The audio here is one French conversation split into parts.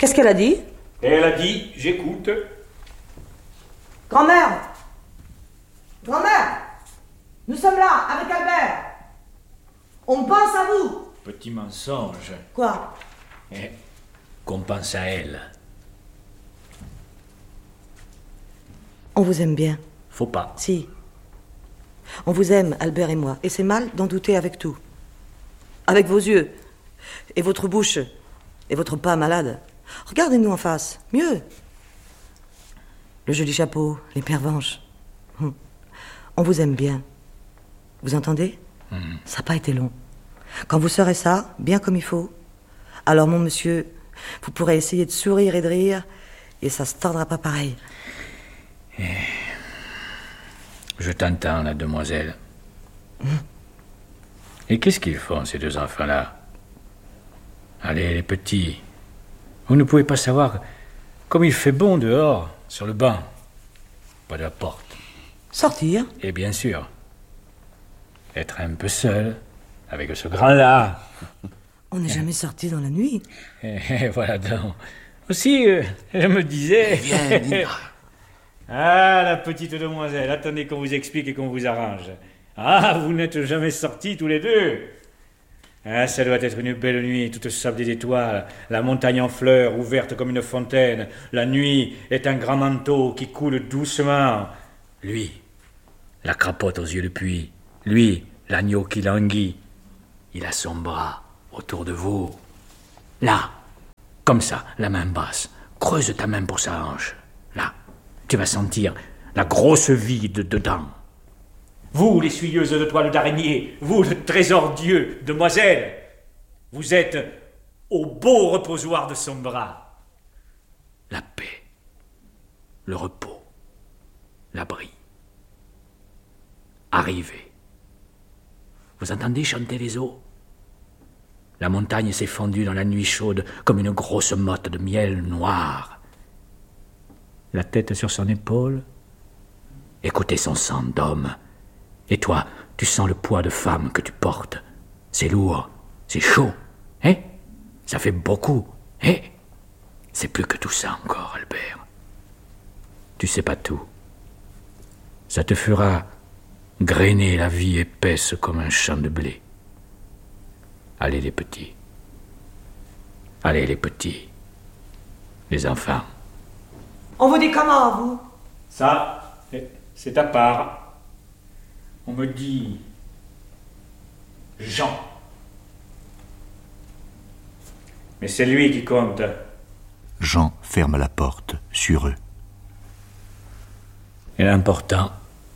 Qu'est-ce qu'elle a dit? Elle a dit, j'écoute. Grand-mère! Grand-mère! Nous sommes là, avec Albert! On pense à vous! Petit mensonge. Quoi? Qu'on pense à elle. On vous aime bien. Faut pas. Si. On vous aime, Albert et moi, et c'est mal d'en douter avec tout. Avec vos yeux, et votre bouche, et votre pas malade. Regardez-nous en face, mieux. Le joli chapeau, les pervenches. On vous aime bien. Vous entendez? Ça n'a pas été long. Quand vous saurez ça, bien comme il faut, alors mon monsieur, vous pourrez essayer de sourire et de rire, et ça se tordra pas pareil. Je t'entends, la demoiselle. Et qu'est-ce qu'ils font, ces deux enfants-là? Allez, les petits, vous ne pouvez pas savoir comme il fait bon dehors, sur le banc, pas de la porte. Sortir? Et bien sûr, être un peu seul, avec ce grand-là. On n'est jamais sorti dans la nuit. Et voilà donc. Aussi, je me disais... Viens, Nina. Ah, la petite demoiselle, attendez qu'on vous explique et qu'on vous arrange. Ah, vous n'êtes jamais sortis tous les deux. Ah, ça doit être une belle nuit, toute sablée d'étoiles, la montagne en fleurs, ouverte comme une fontaine. La nuit est un grand manteau qui coule doucement. Lui, la crapote aux yeux de puits. Lui, l'agneau qui languit. Il a son bras autour de vous. Là, comme ça, la main basse. Creuse ta main pour sa hanche. Là, tu vas sentir la grosse vide dedans. Vous, les suilleuses de toile d'araignée, vous, le trésor Dieu, demoiselle, vous êtes au beau reposoir de son bras. La paix, le repos, l'abri. Arrivez. Vous entendez chanter les eaux? La montagne s'est fondue dans la nuit chaude comme une grosse motte de miel noir. La tête sur son épaule, écoutez son sang d'homme. Et toi, tu sens le poids de femme que tu portes. C'est lourd, c'est chaud, hein? Ça fait beaucoup, hein? C'est plus que tout ça encore, Albert. Tu sais pas tout. Ça te fera grainer la vie épaisse comme un champ de blé. Allez les petits. Allez les petits. Les enfants. On vous dit comment, vous? Ça, c'est à part. On me dit Jean. Mais c'est lui qui compte. Jean ferme la porte sur eux. Et l'important,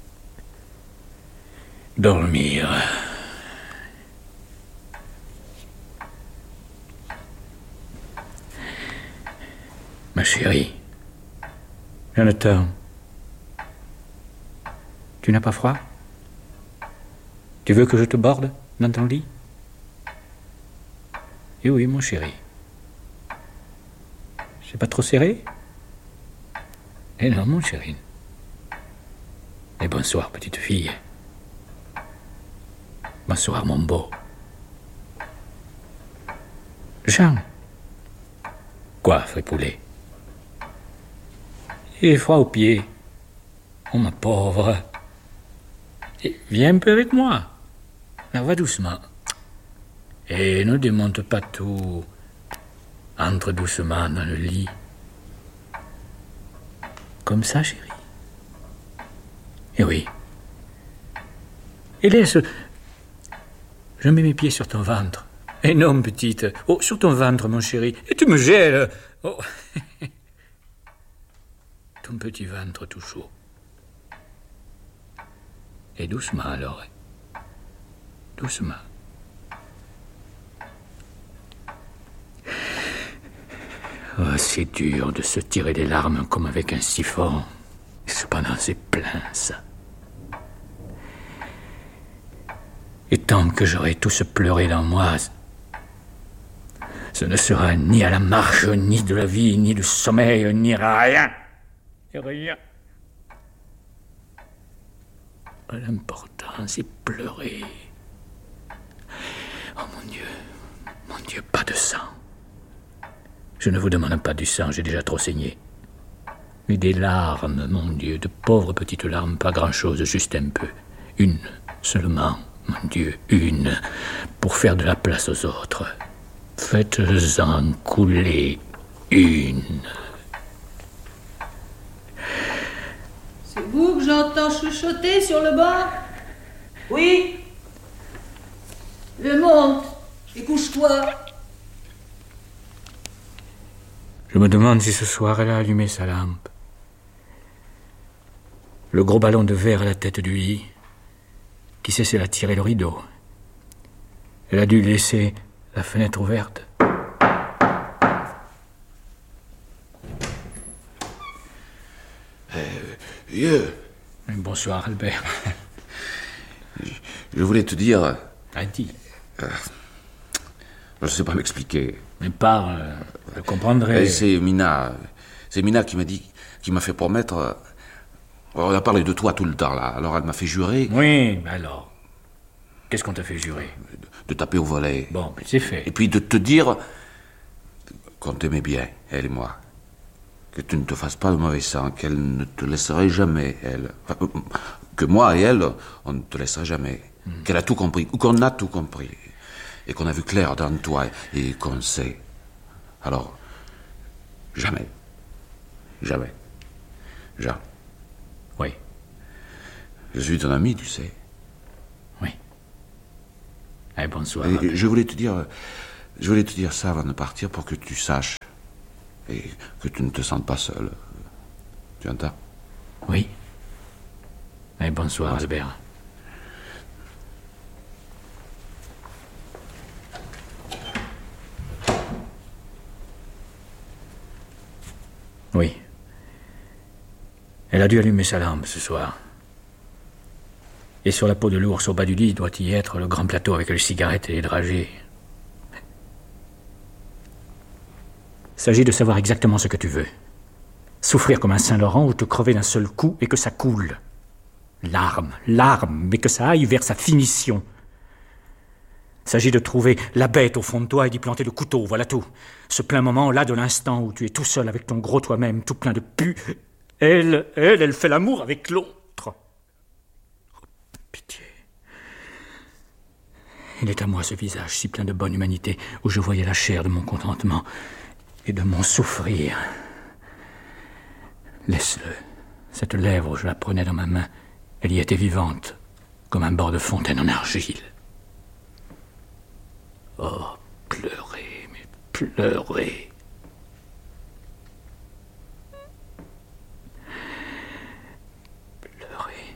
dormir. Ma chérie, Jonathan, tu n'as pas froid? Tu veux que je te borde dans ton lit? Eh oui, mon chéri. C'est pas trop serré? Eh non, mon chéri. Et bonsoir, petite fille. Bonsoir, mon beau. Jean. Quoi, fripoulet? Il est froid aux pieds. Oh, ma pauvre. Et viens un peu avec moi. Alors, va doucement. Et ne démonte pas tout. Entre doucement dans le lit. Comme ça, chérie. Et oui. Et laisse... Je mets mes pieds sur ton ventre. Et non, petite. Oh, sur ton ventre, mon chéri. Et tu me gèles. Oh. Ton petit ventre tout chaud. Et doucement, alors. Doucement. Oh, c'est dur de se tirer les larmes comme avec un siphon. Et cependant, c'est plein, ça. Et tant que j'aurai tous pleuré dans moi, ce ne sera ni à la marche, ni de la vie, ni du sommeil, ni rien. Et rien. L'important, c'est pleurer. Oh mon Dieu, pas de sang. Je ne vous demande pas du sang, j'ai déjà trop saigné. Mais des larmes, mon Dieu, de pauvres petites larmes, pas grand-chose, juste un peu. Une seulement, mon Dieu, une, pour faire de la place aux autres. Faites-en couler une. C'est vous que j'entends chuchoter sur le banc? Oui. Monte et couche-toi. Je me demande si ce soir elle a allumé sa lampe. Le gros ballon de verre à la tête du lit. Qui sait si elle a tiré le rideau? Elle a dû laisser la fenêtre ouverte. Vieux. Bonsoir, Albert. Je voulais te dire... Dis. Je ne sais pas m'expliquer. Mais parle, je comprendrai. C'est Mina. C'est Mina qui m'a dit... qui m'a fait promettre... On a parlé de toi tout le temps, là. Alors elle m'a fait jurer... Oui, alors... Qu'est-ce qu'on t'a fait jurer? De taper au volet. Bon, mais c'est fait. Et puis de te dire... qu'on t'aimait bien, elle et moi. Que tu ne te fasses pas de mauvais sang, qu'elle ne te laisserait jamais, elle. Enfin, que moi et elle, on ne te laisserait jamais. Qu'elle a tout compris, ou qu'on a tout compris. Et qu'on a vu clair dans toi, et qu'on sait. Alors, jamais. Jamais. Jean. Oui. Je suis ton ami, tu sais. Oui. Allez, bonsoir. Et je voulais te dire ça avant de partir pour que tu saches. Et que tu ne te sentes pas seul. Tu entends? Oui. Allez, bonsoir, Albert. Oui. Elle a dû allumer sa lampe ce soir. Et sur la peau de l'ours au bas du lit doit y être le grand plateau avec les cigarettes et les dragées. Il s'agit de savoir exactement ce que tu veux. Souffrir comme un Saint-Laurent ou te crever d'un seul coup et que ça coule. Larmes, mais que ça aille vers sa finition. Il s'agit de trouver la bête au fond de toi et d'y planter le couteau, voilà tout. Ce plein moment-là de l'instant où tu es tout seul avec ton gros toi-même, tout plein de pu. Elle fait l'amour avec l'autre. Oh, pitié. Il est à moi ce visage si plein de bonne humanité où je voyais la chair de mon contentement et de mon souffrir. Laisse-le. Cette lèvre, je la prenais dans ma main. Elle y était vivante, comme un bord de fontaine en argile. Oh, pleurez, mais pleurez. Pleurez.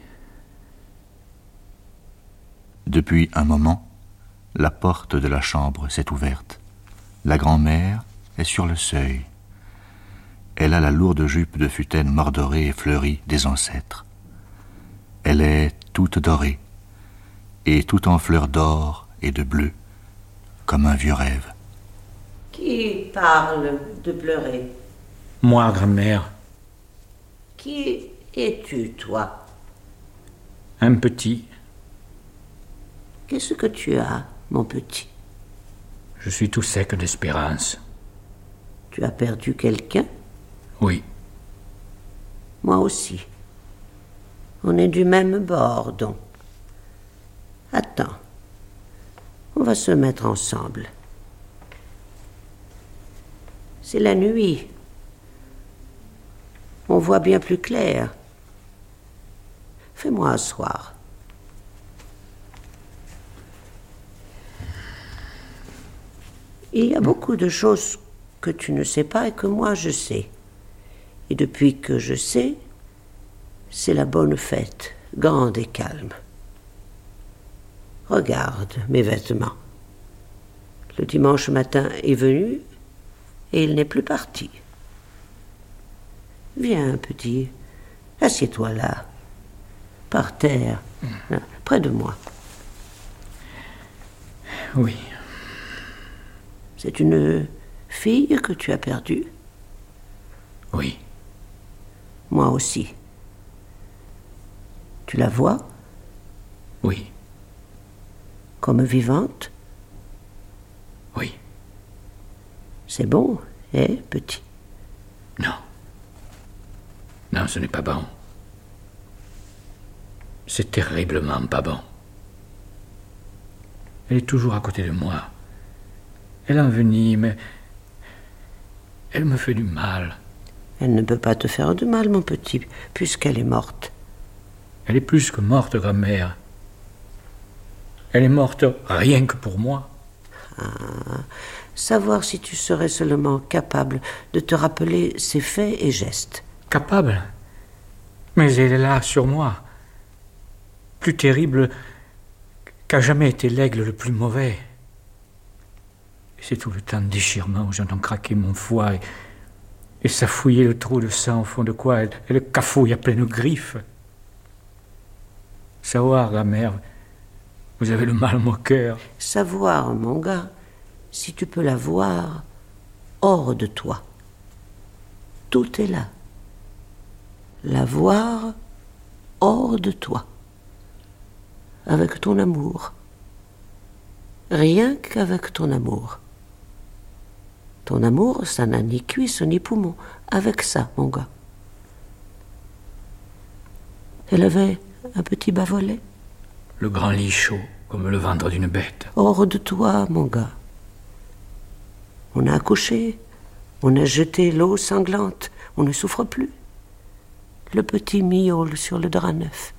Depuis un moment, la porte de la chambre s'est ouverte. La grand-mère est sur le seuil. Elle a la lourde jupe de futaine mordorée et fleurie des ancêtres. Elle est toute dorée, et tout en fleurs d'or et de bleu, comme un vieux rêve. Qui parle de pleurer? Moi, grand-mère. Qui es-tu, toi? Un petit. Qu'est-ce que tu as, mon petit? Je suis tout sec d'espérance. Tu as perdu quelqu'un? Oui. Moi aussi. On est du même bord, donc. Attends. On va se mettre ensemble. C'est la nuit. On voit bien plus clair. Fais-moi asseoir. Il y a beaucoup de choses que tu ne sais pas et que moi je sais. Et depuis que je sais, c'est la bonne fête, grande et calme. Regarde mes vêtements. Le dimanche matin est venu et il n'est plus parti. Viens, petit, assieds-toi là, par terre, là, près de moi. Oui. C'est une fille que tu as perdue? Oui. Moi aussi. Tu la vois? Oui. Comme vivante? Oui. C'est bon, Eh, petit? Non. Non, ce n'est pas bon. C'est terriblement pas bon. Elle est toujours à côté de moi. Elle envenime. Elle me fait du mal. Elle ne peut pas te faire de mal, mon petit, puisqu'elle est morte. Elle est plus que morte, grand-mère. Elle est morte rien que pour moi. Savoir si tu serais seulement capable de te rappeler ses faits et gestes. Capable. Mais elle est là, sur moi. Plus terrible qu'a jamais été l'aigle le plus mauvais. Et c'est tout le temps de déchirement où j'entends craquer mon foie et s'affouiller le trou de sang au fond de quoi elle cafouille à pleines griffes. Savoir, grand-mère, vous avez le mal au cœur. Savoir, mon gars, si tu peux la voir hors de toi. Tout est là. La voir hors de toi. Avec ton amour. Rien qu'avec ton amour. Ton amour, ça n'a ni cuisse ni poumon. Avec ça, mon gars. Elle avait un petit bas-volet. Le grand lit chaud, comme le ventre d'une bête. Hors de toi, mon gars. On a accouché, on a jeté l'eau sanglante, on ne souffre plus. Le petit miaule sur le drap neuf.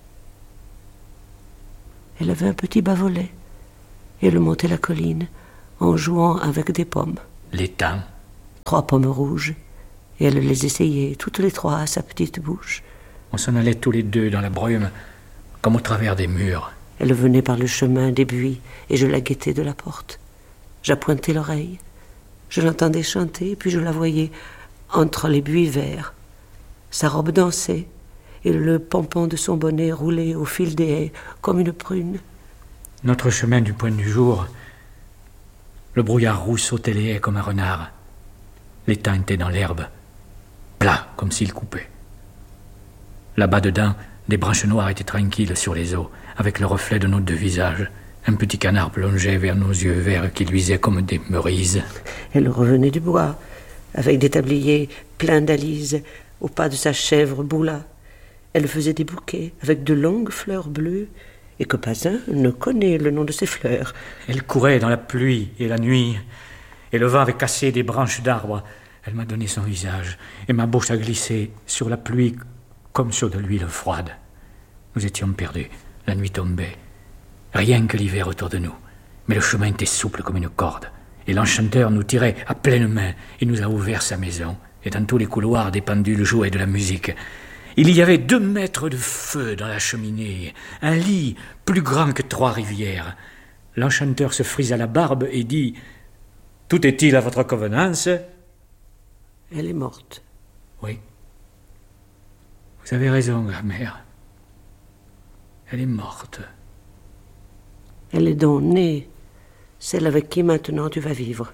Elle avait un petit bas-volet, et elle montait la colline en jouant avec des pommes. L'étang. 3 pommes rouges, et elle les essayait, toutes les 3 à sa petite bouche. On s'en allait tous les deux dans la brume, comme au travers des murs. Elle venait par le chemin des buis, et je la guettais de la porte. J'appointais l'oreille. Je l'entendais chanter, puis je la voyais entre les buis verts. Sa robe dansait, et le pompon de son bonnet roulait au fil des haies, comme une prune. Notre chemin du point du jour, le brouillard rouge sautait les haies comme un renard. L'étang était dans l'herbe, plat comme s'il coupait. Là-bas dedans, des branches noires étaient tranquilles sur les eaux, avec le reflet de nos 2 visages. Un petit canard plongeait vers nos yeux verts qui luisaient comme des merises. Elle revenait du bois, avec des tabliers pleins d'alises, au pas de sa chèvre Boula. Elle faisait des bouquets avec de longues fleurs bleues, et que pas un ne connaît le nom de ces fleurs. Elle courait dans la pluie et la nuit, et le vent avait cassé des branches d'arbres. Elle m'a donné son visage, et ma bouche a glissé sur la pluie comme sur de l'huile froide. Nous étions perdus, la nuit tombait. Rien que l'hiver autour de nous. Mais le chemin était souple comme une corde. Et l'enchanteur nous tirait à pleine main et nous a ouvert sa maison. Et dans tous les couloirs, des pendules jouaient de la musique. Il y avait 2 mètres de feu dans la cheminée. Un lit plus grand que 3 rivières. L'enchanteur se frisa la barbe et dit « Tout est-il à votre convenance ?» Elle est morte. Oui. Vous avez raison, grand-mère. Elle est morte. Elle est donc née, celle avec qui maintenant tu vas vivre.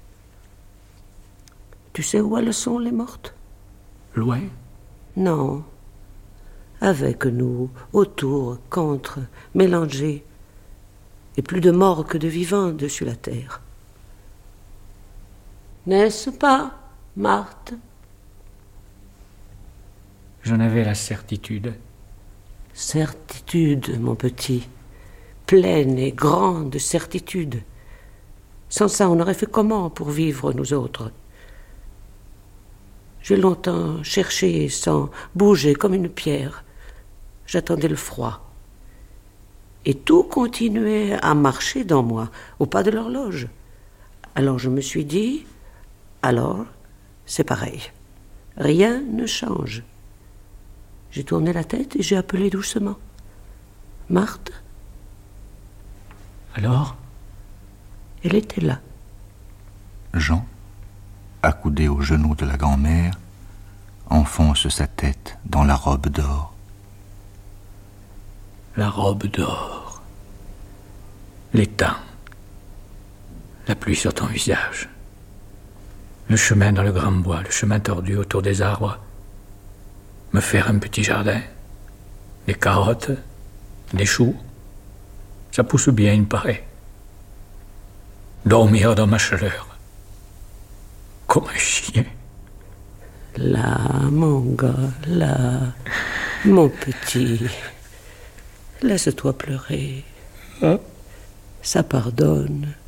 Tu sais où elles sont, les mortes? Loin? Non. Avec nous, autour, contre, mélangés. Et plus de morts que de vivants dessus la terre. N'est-ce pas, Marthe? J'en avais la certitude. Certitude, mon petit. Pleine et grande certitude. Sans ça, on aurait fait comment pour vivre, nous autres? J'ai longtemps cherché sans bouger comme une pierre. J'attendais le froid. Et tout continuait à marcher dans moi, au pas de l'horloge. Alors je me suis dit, alors c'est pareil. Rien ne change. J'ai tourné la tête et j'ai appelé doucement. Marthe? Alors? Elle était là. Jean, accoudé aux genoux de la grand-mère, enfonce sa tête dans la robe d'or. La robe d'or. L'étang. La pluie sur ton visage. Le chemin dans le grand bois, le chemin tordu autour des arbres. Me faire un petit jardin. Des carottes, des choux. Ça pousse bien, il me paraît. Dormir dans ma chaleur. comme un chien. Là, mon gars, là, mon petit. Laisse-toi pleurer. Ça pardonne.